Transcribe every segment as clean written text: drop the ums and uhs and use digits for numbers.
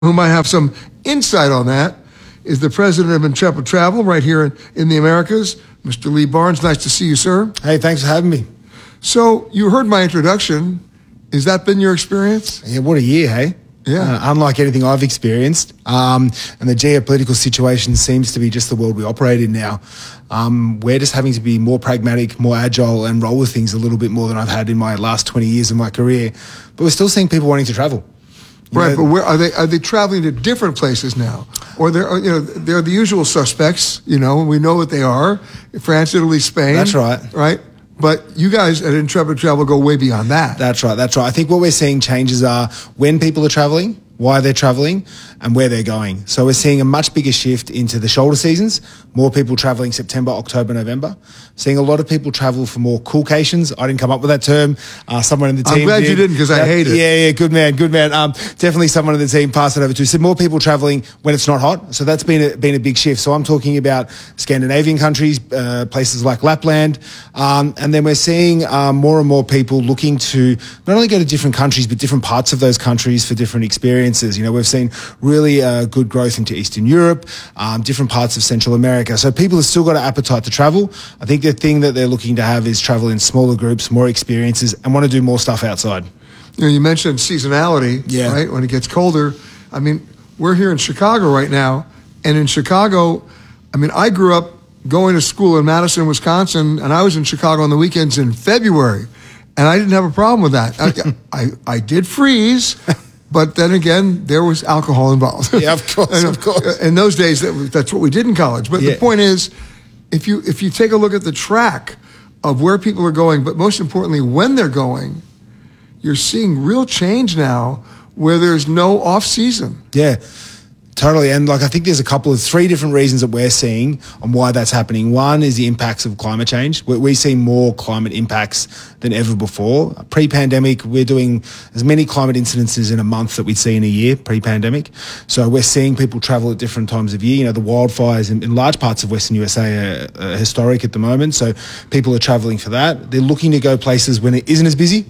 who might have some insight on that is the president of Intrepid Travel right here in the Americas, Mr. Lee Barnes. Nice to see you, sir. Hey, thanks for having me. So you heard my introduction. Has that been your experience? Yeah, what a year, hey? Yeah. Unlike anything I've experienced. And the geopolitical situation seems to be just the world we operate in now. We're just having to be more pragmatic, more agile, and roll with things a little bit more than I've had in my last 20 years of my career. But we're still seeing people wanting to travel. Right, but where are they traveling to different places now? Or they're the usual suspects, we know what they are. France, Italy, Spain. That's right. Right? But you guys at Intrepid Travel go way beyond that. That's right. I think what we're seeing changes are when people are traveling, why they're traveling, and where they're going. So we're seeing a much bigger shift into the shoulder seasons, more people traveling September, October, November. Seeing a lot of people travel for more coolcations. I didn't come up with that term. Someone in the team I'm glad you didn't, because I hate it. Yeah, good man. Definitely someone in the team passed it over to. So more people traveling when it's not hot. So that's been a big shift. So I'm talking about Scandinavian countries, places like Lapland. And then we're seeing more and more people looking to not only go to different countries, but different parts of those countries for different experiences. We've seen really good growth into Eastern Europe, different parts of Central America. So people have still got an appetite to travel. I think the thing that they're looking to have is travel in smaller groups, more experiences, and want to do more stuff outside. You mentioned seasonality, right? When it gets colder. I mean, we're here in Chicago right now, and in Chicago, I grew up going to school in Madison, Wisconsin, and I was in Chicago on the weekends in February, and I didn't have a problem with that. I did freeze. But then again, there was alcohol involved. Yeah, of course. In those days, that's what we did in college. But the point is, if you take a look at the track of where people are going, but most importantly, when they're going, you're seeing real change now where there's no off-season. Yeah. Totally. And I think there's three different reasons that we're seeing on why that's happening. One is the impacts of climate change. We see more climate impacts than ever before. Pre-pandemic, we're doing as many climate incidences in a month that we'd see in a year pre-pandemic. So we're seeing people travel at different times of year. The wildfires in large parts of Western USA are historic at the moment. So people are traveling for that. They're looking to go places when it isn't as busy.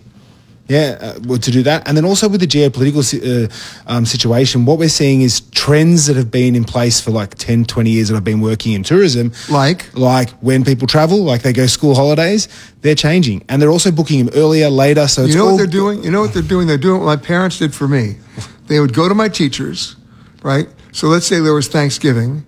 To do that. And then also with the geopolitical situation, what we're seeing is trends that have been in place for 10, 20 years that I've been working in tourism. Like when people travel, they go school holidays, they're changing. And they're also booking them earlier, later. So you know what they're doing? They're doing what my parents did for me. They would go to my teachers, right? So let's say there was Thanksgiving,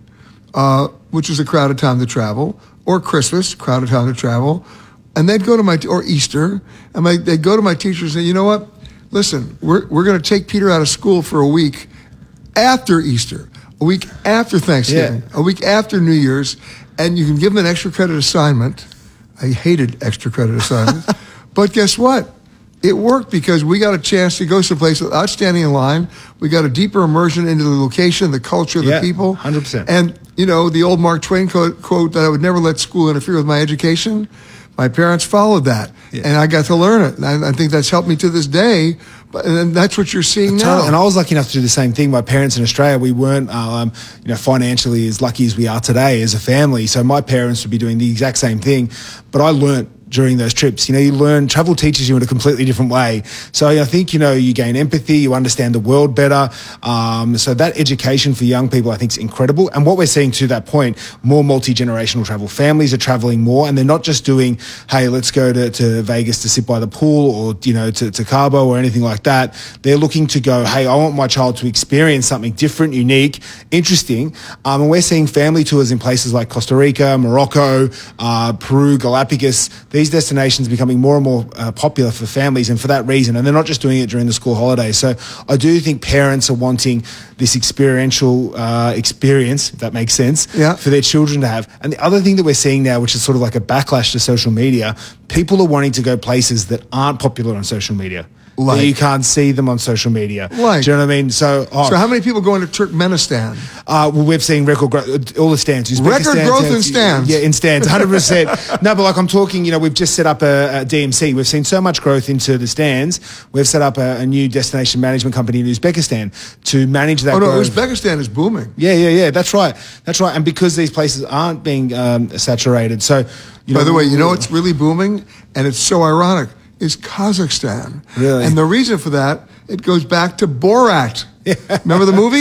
which is a crowded time to travel, or Christmas, crowded time to travel. And they'd go to or Easter, and they'd go to my teacher and say, you know what? Listen, we're going to take Peter out of school for a week after Easter, a week after Thanksgiving, a week after New Year's, and you can give him an extra credit assignment. I hated extra credit assignments. But guess what? It worked because we got a chance to go someplace without standing in line. We got a deeper immersion into the location, the culture, the people. 100%. And, the old Mark Twain quote that I would never let school interfere with my education. My parents followed that, and I got to learn it. And I think that's helped me to this day. And that's what you're seeing now. And I was lucky enough to do the same thing. My parents in Australia, we weren't, financially as lucky as we are today as a family. So my parents would be doing the exact same thing, but I learnt during those trips. You learn, travel teaches you in a completely different way. So I think, you gain empathy, you understand the world better. So that education for young people, I think, is incredible. And what we're seeing to that point, more multi-generational travel. Families are traveling more, and they're not just doing, hey, let's go to Vegas to sit by the pool or, to Cabo or anything like that. They're looking to go, hey, I want my child to experience something different, unique, interesting. And we're seeing family tours in places like Costa Rica, Morocco, Peru, Galapagos. These destinations becoming more and more popular for families, and for that reason, and they're not just doing it during the school holidays. So I do think parents are wanting this experiential experience, if that makes sense, for their children to have. And the other thing that we're seeing now, which is sort of like a backlash to social media, people are wanting to go places that aren't popular on social media. You can't see them on social media. Do you know what I mean? So how many people go into Turkmenistan? We've seen record growth, all the stands. Record growth in stands? Yeah, in stands, 100%. No, but I'm talking, we've just set up a DMC. We've seen so much growth into the stands. We've set up a new destination management company in Uzbekistan to manage that growth. Uzbekistan is booming. Yeah, that's right. And because these places aren't being saturated. So, by the way, what's really booming, and it's so ironic, is Kazakhstan. Really? And the reason for that It goes back to Borat. Remember the movie?